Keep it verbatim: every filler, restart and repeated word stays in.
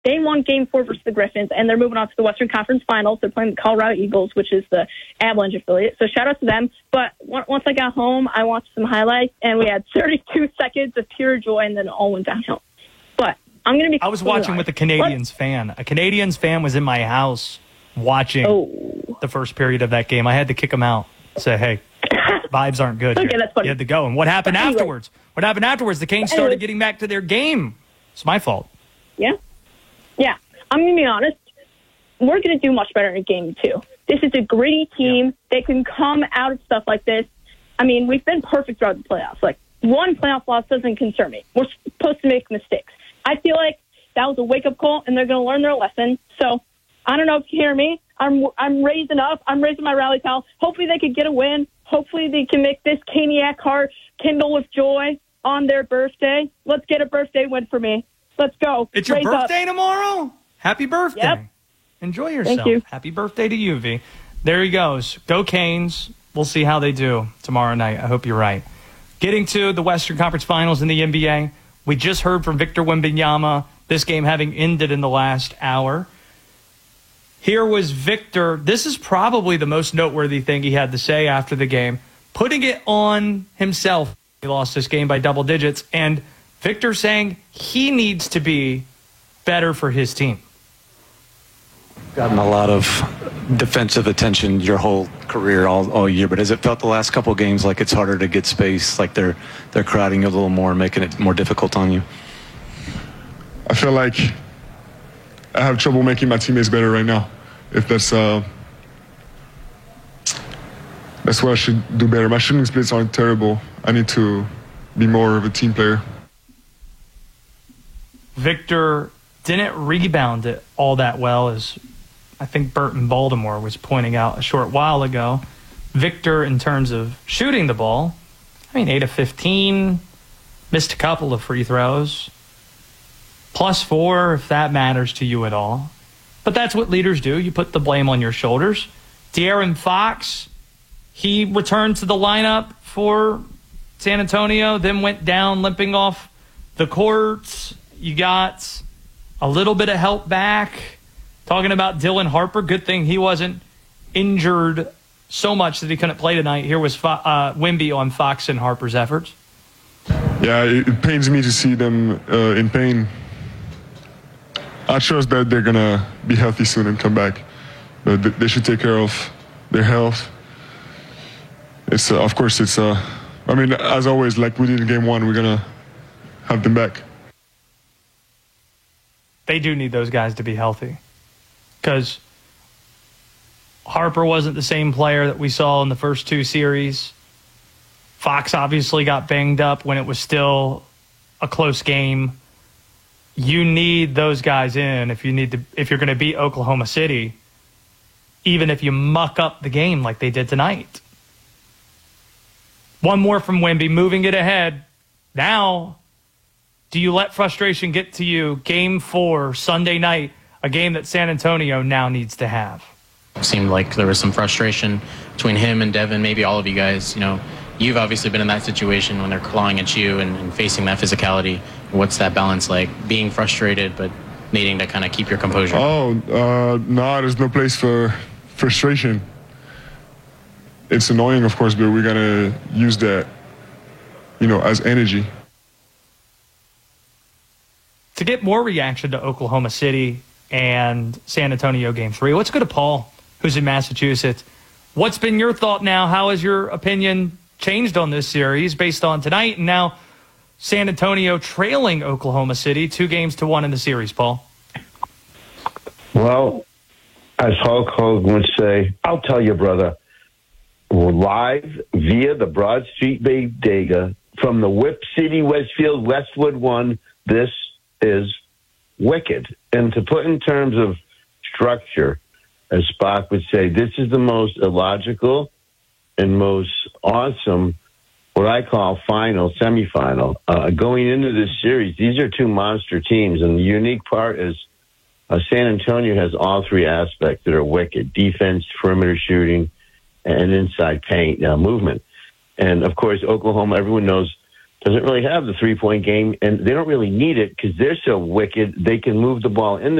They won Game Four versus the Griffins, and they're moving on to the Western Conference Finals. They're playing the Colorado Eagles, which is the Avalanche affiliate. So shout out to them. But once I got home, I watched some highlights, and we had thirty-two seconds of pure joy, and then it all went downhill. But I'm going to be. I was watching with a Canadiens Let's, fan. A Canadiens fan was in my house watching oh. the first period of that game. I had to kick him out. Say, hey, vibes aren't good. Okay, here. that's funny. You had to go. And what happened anyway. afterwards? What happened afterwards? The Canes started getting back to their game. It's my fault. Yeah. Yeah. I'm going to be honest. We're going to do much better in game two. This is a gritty team. Yeah. They can come out of stuff like this. I mean, we've been perfect throughout the playoffs. Like, one playoff loss doesn't concern me. We're supposed to make mistakes. I feel like that was a wake-up call, and they're going to learn their lesson. So, I don't know if you hear me. I'm I'm raising up. I'm raising my rally call. Hopefully they could get a win. Hopefully they can make this Caniac heart kindle with joy on their birthday. Let's get a birthday win for me. Let's go. It's your Raise birthday up. tomorrow? Happy birthday. Yep. Enjoy yourself. Thank you. Happy birthday to you, V. There he goes. Go Canes. We'll see how they do tomorrow night. I hope you're right. Getting to the Western Conference Finals in the N B A, we just heard from Victor Wembanyama, this game having ended in the last hour. Here was Victor. This is probably the most noteworthy thing he had to say after the game, putting it on himself. He lost this game by double digits, and Victor saying he needs to be better for his team. Gotten a lot of defensive attention your whole career, all, all year, but has it felt the last couple games like it's harder to get space, like they're they're crowding you a little more, making it more difficult on you? I feel like I have trouble making my teammates better right now. If that's uh, that's what I should do better. My shooting splits aren't terrible. I need to be more of a team player. Victor didn't rebound it all that well, as I think Burton Baltimore was pointing out a short while ago. Victor, in terms of shooting the ball, I mean, eight of fifteen, missed a couple of free throws. Plus four, if that matters to you at all. But that's what leaders do. You put the blame on your shoulders. De'Aaron Fox, he returned to the lineup for San Antonio, then went down limping off the court. You got a little bit of help back. Talking about Dylan Harper, good thing he wasn't injured so much that he couldn't play tonight. Here was uh, Wemby on Fox and Harper's efforts. Yeah, it pains me to see them uh, in pain. I trust that they're going to be healthy soon and come back. But they should take care of their health. It's uh, of course, it's, uh, I mean, as always, like we did in game one, we're going to have them back. They do need those guys to be healthy, because Harper wasn't the same player that we saw in the first two series. Fox obviously got banged up when it was still a close game. You need those guys in if you need to, if you're going to beat Oklahoma City, even if you muck up the game like they did tonight. One more from Wemby, moving it ahead. Now, do you let frustration get to you? Game four, Sunday night, a game that San Antonio now needs to have. It seemed like there was some frustration between him and Devin, maybe all of you guys. You know, you've obviously been in that situation when they're clawing at you and, and facing that physicality. What's that balance like? Being frustrated, but needing to kind of keep your composure? Oh, uh, no, there's no place for frustration. It's annoying, of course, but we're going to use that, you know, as energy. To get more reaction to Oklahoma City and San Antonio game three, let's go to Paul, who's in Massachusetts. What's been your thought now? How has your opinion changed on this series based on tonight and now San Antonio trailing Oklahoma City two games to one in the series, Paul? Well, as Hulk Hogan would say, I'll tell you, brother, live via the Broad Street Bodega from the Whip City, Westfield, Westwood one, this is wicked. And to put in terms of structure, as Spock would say, this is the most illogical and most awesome, what I call final, semifinal. Uh, going into this series, these are two monster teams, and the unique part is uh, San Antonio has all three aspects that are wicked: defense, perimeter shooting, and inside paint uh, movement. And, of course, Oklahoma, everyone knows doesn't really have the three-point game, and they don't really need it because they're so wicked. They can move the ball in